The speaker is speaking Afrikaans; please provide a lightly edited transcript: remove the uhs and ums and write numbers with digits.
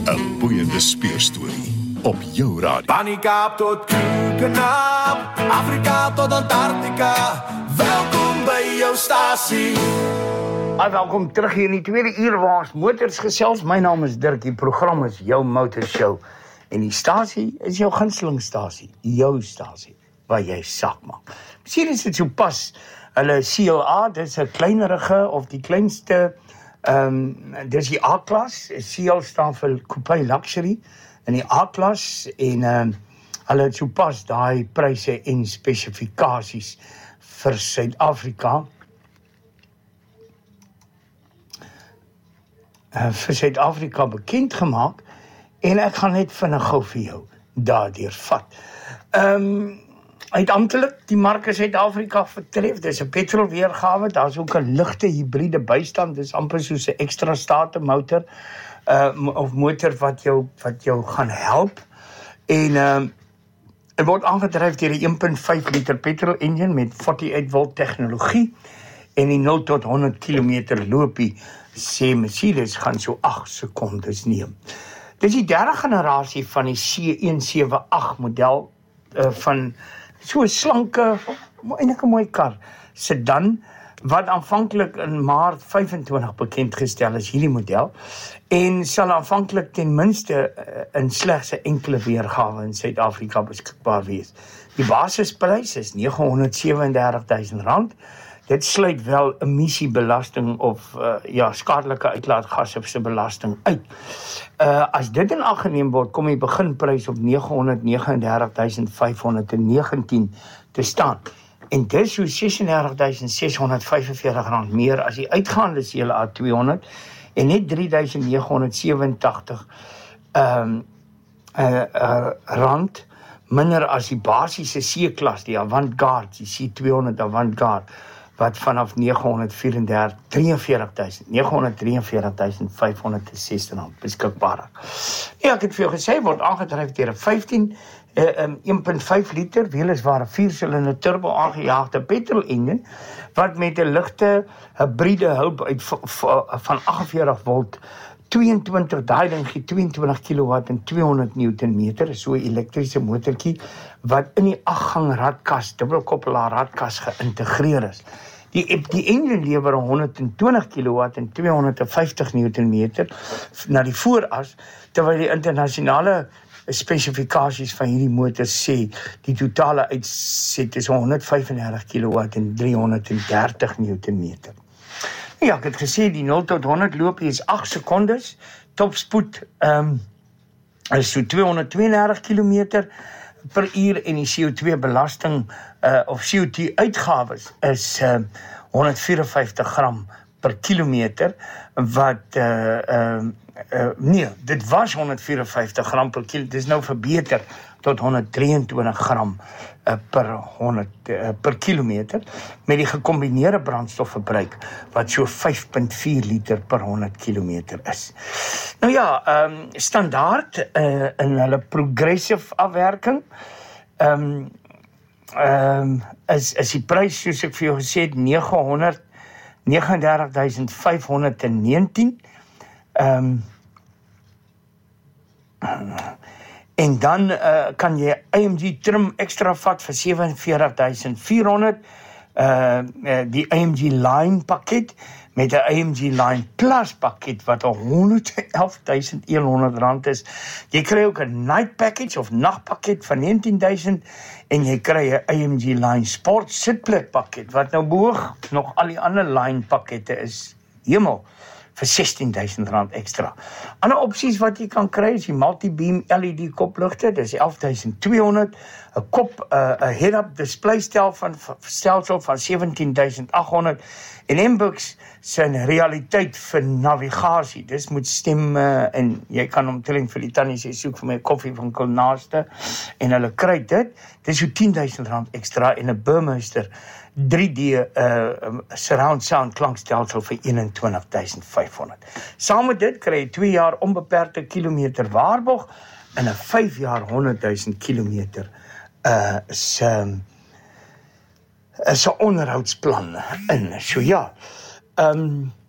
'n boeiende speurstorie op jou radio. Van die Kaap tot Koekenaap, Afrika tot Antarktika. Welkom by jou stasie. Welkom terug hier in die tweede uur waar ons motors gesels. My naam is Dirk, die program is jou motorshow. En die stasie is jou gunstelingstasie, jou stasie, waar jy saak maak. Miskien is dit so pas, hulle CLA, dit is 'n kleinerige of die kleinste, dis die A-klas, CL staan vir Coupe Luxury, in die A-klas, en hulle het so pas daai pryse en spesifikasies vir Suid-Afrika, bekend gemaak, en ek gaan net vinnig gou vir jou daardeur vat. Uiteindelik, die mark Suid-Afrika vertref, dis 'n petrolweergawe, daar's ook 'n ligte hybride bystand, dis amper soos 'n ekstra state motor, of motor wat jou gaan help, en het word aangedryf deur 'n 1.5 liter petrol engine met 48 volt tegnologie, en die 0 tot 100 km loopie, sê Mercedes gaan so 8 sekondes neem. Dit is die derde generasie van die C178 model, van so 'n slanke, eintlik 'n mooi kar, sedan, wat aanvanklik in Maart 25 bekend gestel is, hierdie model, en sal aanvanklik ten minste in slegs 'n enkele weergawe in Suid-Afrika beskikbaar wees. Die basisprys is R937.000. Dit sluit wel emissiebelasting of skadelike uitlaatgasse se belasting uit. As dit in ag geneem word, kom die beginprys op R939.519 te staan. En dis so R36.645 meer as die uitgaande CLA 200 en net R3.987 rand minder as die basiese C-klas, die Avantgarde, die C200 Avantgarde, wat vanaf R943.560 beskikbaar is. Ja, ek het vir jou gesê, word aangedryf deur 1.5 liter, weliswaar 'n 4-silinder turbo aangejaagde petrol engine, wat met 'n ligte hybride hulp uit van 48 volt, 22 kW en 200 Nm, so 'n elektriese motortjie, wat in die 8-gang radkas, dubbelkoppelaar radkas geïntegreer is. Die engine lewer 120 kW en 250 Nm na die vooras, terwyl die internasionale spesifikasies van hierdie motor sê, die totale uitset is 135 kW en 330 Nm. Ja, ek het gesê, die 0 tot 100 loopie is 8 sekondes, topspoed is so 232 km per uur, en die CO2 belasting, of CO2 uitgawes is 154 gram per kilometer, wat, dit was 154 gram per kilometer, dit is nou verbeter tot 123 gram per kilometer, met die gekombineerde brandstofverbruik, wat so 5.4 liter per 100 kilometer is. Nou ja, standaard in hulle progressive afwerking, is die prys, soos ek vir jou gesê het, 939.519, en dan kan jy AMG trim extra vat vir 47.400, die AMG Line pakket, met 'n AMG Line Plus pakket, wat 111.100 rand is. Jy kry ook 'n night package of nagpakket van 19.000, en jy kry 'n AMG Line Sport sitplek pakket, wat nou behoog nog al die ander Line pakkette is, hemel, vir 16.000 rand ekstra. Ander opsies wat jy kan kry is die multi-beam LED kopligte, dis 11.200, 'n head-up display stelsel van 17.800, en MBUX se realiteit vir navigasie, dis moet stem, en jy kan omtrent vir die tannie sê, soek vir my koffie van naaste, en hulle kry dit is so 10.000 rand ekstra, en 'n Burmester 3D surround sound klankstelsel vir 21.500. Saam met dit kry jy 2 jaar onbeperkte kilometer waarborg, en 'n 5 jaar 100.000 kilometer is 'n onderhoudsplan in. So ja,